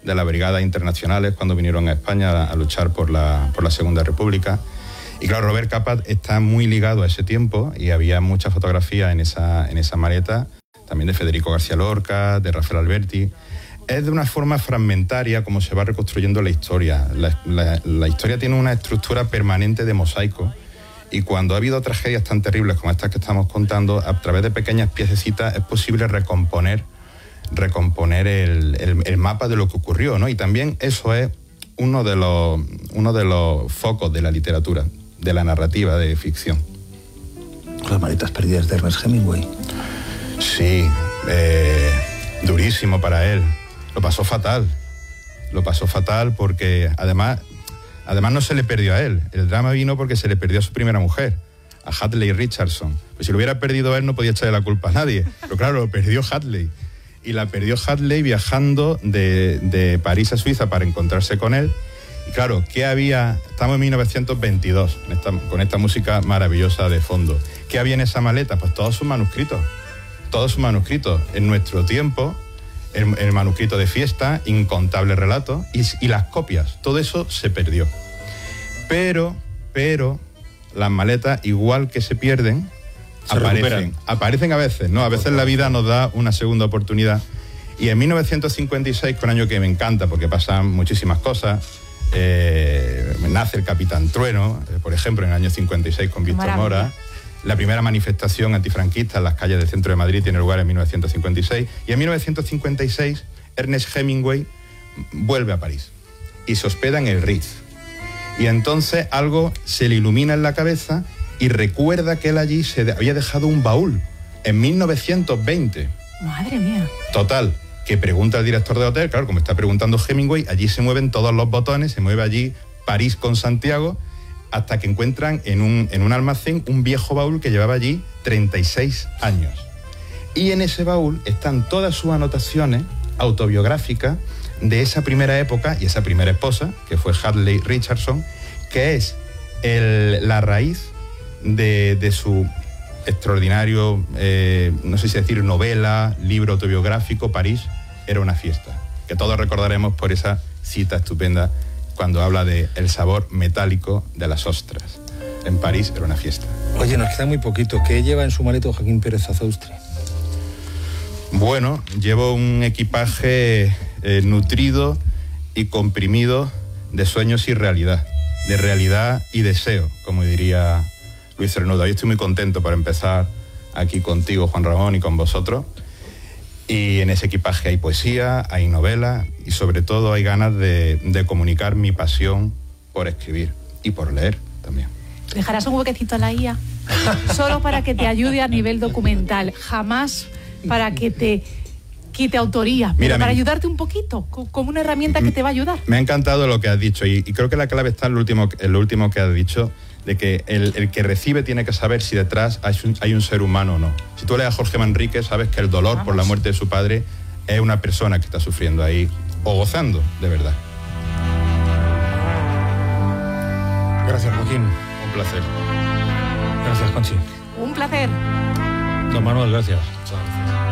de las brigadas internacionales cuando vinieron a España a luchar por la Segunda República. Y claro, Robert Capa está muy ligado a ese tiempo y había muchas fotografías en esa maleta, también de Federico García Lorca, de Rafael Alberti. Es de una forma fragmentaria como se va reconstruyendo la historia. La historia tiene una estructura permanente de mosaico y cuando ha habido tragedias tan terribles como estas que estamos contando, a través de pequeñas piececitas es posible recomponer el mapa de lo que ocurrió, ¿no? Y también eso es uno de los focos de la literatura, de la narrativa de ficción. Las maletas perdidas de Ernest Hemingway. Sí, durísimo para él. Lo pasó fatal porque además no se le perdió a él. El drama vino porque se le perdió a su primera mujer, a Hadley Richardson. Pues si lo hubiera perdido él no podía echarle la culpa a nadie. Pero claro, lo perdió Hadley. Y la perdió Hadley viajando de París a Suiza para encontrarse con él. Y claro, ¿qué había? Estamos en 1922, con esta música maravillosa de fondo. ¿Qué había en esa maleta? Pues todos sus manuscritos. En nuestro tiempo, el manuscrito de fiesta, incontables relatos y las copias. Todo eso se perdió. Pero las maletas, igual que se pierden, aparecen a veces, ¿no? A veces la vida nos da una segunda oportunidad. Y en 1956, que es un año que me encanta porque pasan muchísimas cosas, nace el Capitán Trueno, por ejemplo, en el año 56 con Víctor Mora. La primera manifestación antifranquista en las calles del centro de Madrid tiene lugar en 1956. Y en 1956, Ernest Hemingway vuelve a París y se hospeda en el Ritz. Y entonces algo se le ilumina en la cabeza y recuerda que él allí se había dejado un baúl en 1920. Madre mía. Total, que pregunta al director de hotel, claro, como está preguntando Hemingway, allí se mueven todos los botones, se mueve allí París con Santiago, hasta que encuentran en un almacén un viejo baúl que llevaba allí 36 años. Y en ese baúl están todas sus anotaciones autobiográficas de esa primera época y esa primera esposa, que fue Hadley Richardson, que es la raíz de su extraordinario, no sé si decir novela, libro autobiográfico, París era una fiesta, que todos recordaremos por esa cita estupenda cuando habla de el sabor metálico de las ostras. En París era una fiesta. Oye, nos queda muy poquito. ¿Qué lleva en su maleta Joaquín Pérez Azaustre? Bueno, llevo un equipaje nutrido y comprimido de sueños y realidad, de realidad y deseo, como diría Luis Cernuda. Hoy estoy muy contento para empezar aquí contigo, Juan Ramón, y con vosotros. Y en ese equipaje hay poesía, hay novela y sobre todo hay ganas de comunicar mi pasión por escribir y por leer también. ¿Dejarás un huequecito a la IA? Solo para que te ayude a nivel documental, jamás para que te quite autoría, pero para ayudarte un poquito, como una herramienta que te va a ayudar. Me ha encantado lo que has dicho y creo que la clave está en lo último que has dicho, de que el que recibe tiene que saber si detrás hay un ser humano o no. Si tú lees a Jorge Manrique, sabes que el dolor por la muerte de su padre es una persona que está sufriendo ahí o gozando, de verdad. Gracias, Joaquín. Un placer. Gracias, Conchi. Un placer. Don Manuel, gracias.